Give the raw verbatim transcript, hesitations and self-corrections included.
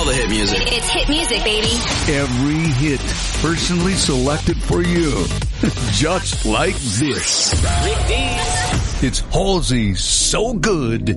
the hit music. It's hit music, baby. Every hit personally selected for you. Just like this. It's Halsey's So Good.